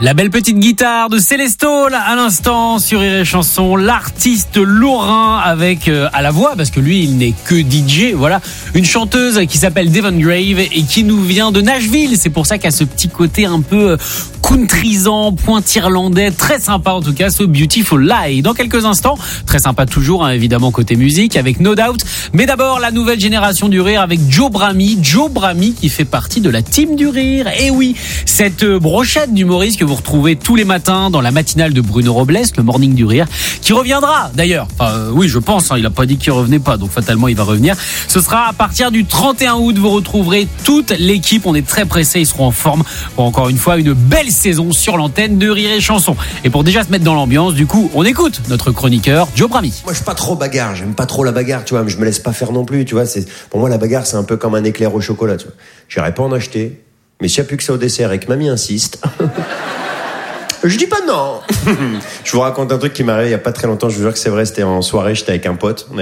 La belle petite guitare de Célesto, là, à l'instant, sur Rire et Chanson, l'artiste lorrain avec, à la voix, parce que lui, il n'est que DJ, voilà, une chanteuse qui s'appelle Devon Grave et qui nous vient de Nashville. C'est pour ça qu'il y a ce petit côté un peu countrysant, pointe irlandais, très sympa en tout cas, ce Beautiful Lie. Dans quelques instants, très sympa toujours, hein, évidemment, côté musique, avec No Doubt. Mais d'abord, la nouvelle génération du rire avec Joe Bramy qui fait partie de la team du rire. Et oui, cette brochette d'humoristes que vous retrouvez tous les matins dans la matinale de Bruno Robles, le Morning du Rire, qui reviendra d'ailleurs. Oui, je pense, hein, il a pas dit qu'il revenait pas, donc fatalement il va revenir. Ce sera à partir du 31 août, vous retrouverez toute l'équipe. On est très pressés, ils seront en forme pour encore une fois une belle saison sur l'antenne de Rire et Chanson. Et pour déjà se mettre dans l'ambiance, du coup, on écoute notre chroniqueur Joe Bramy. Moi, je suis pas trop bagarre, j'aime pas trop la bagarre, tu vois, mais je me laisse pas faire non plus, tu vois. Pour moi, la bagarre, c'est un peu comme un éclair au chocolat, tu vois. J'irai pas en acheter, mais s'il y a plus que ça au dessert et que mamie insiste, je dis pas non. Je vous raconte un truc qui m'est arrivé il y a pas très longtemps, je vous jure que c'est vrai, c'était en soirée, j'étais avec un pote.